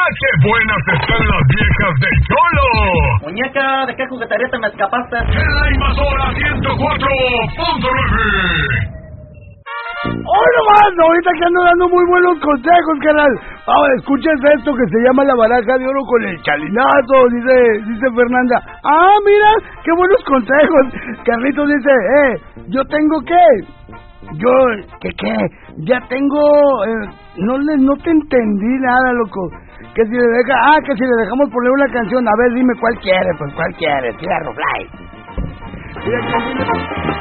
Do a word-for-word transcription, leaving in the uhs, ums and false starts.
qué buenas están las viejas del Cholo! Muñeca, ¿de qué juguetería te me escapaste? En la invasora ciento cuatro punto nueve. ¡Hoy nomás! Ahorita que ando dando muy buenos consejos, carnal. Ahora, escuches esto que se llama la baraja de oro con el chalinazo, dice, dice Fernanda. Ah, mira, qué buenos consejos. Carlitos dice, eh, yo tengo qué. Yo, ¿qué qué? Ya tengo, eh, no le, no te entendí nada, loco. Que si le deja, ah, que si le dejamos poner una canción, a ver, dime cuál quiere, pues cuál quiere, Fierro Fly. Mira,